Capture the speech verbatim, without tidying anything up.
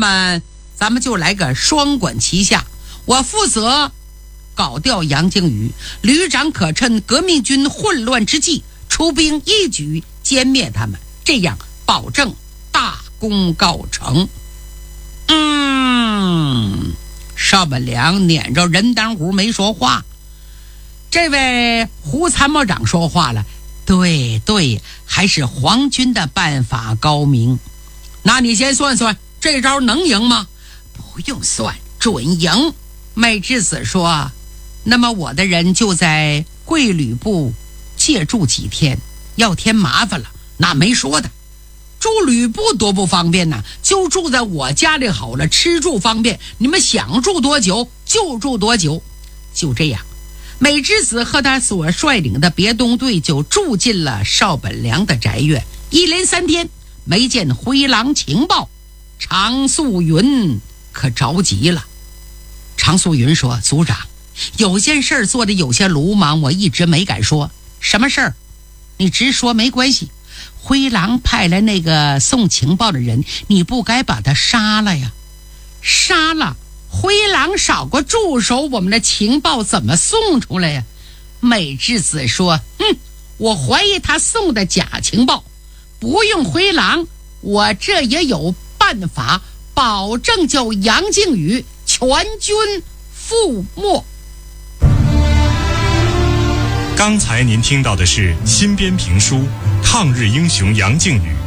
么咱们就来个双管齐下，我负责搞掉杨靖宇，旅长可趁革命军混乱之际出兵一举歼灭他们，这样保证大功告成。嗯，邵本良撵着人当胡没说话。这位胡参谋长说话了，对对，还是皇军的办法高明。那你先算算，这招能赢吗？不用算，准赢。美智子说，那么我的人就在贵旅部借住几天，要添麻烦了，那没说的。住旅部多不方便呢，就住在我家里好了，吃住方便，你们想住多久就住多久。就这样，美智子和他所率领的别动队就住进了邵本良的宅院，一连三天没见灰狼情报。常素云可着急了。常素云说，组长，有件事做得有些鲁莽，我一直没敢说。什么事儿？你直说没关系。灰狼派来那个送情报的人，你不该把他杀了呀。杀了？灰狼少个助手，我们的情报怎么送出来呀？美智子说，嗯，我怀疑他送的假情报，不用灰狼，我这也有办法，保证叫杨靖宇全军覆没。 刚才您听到的是新编评书《抗日英雄杨靖宇》，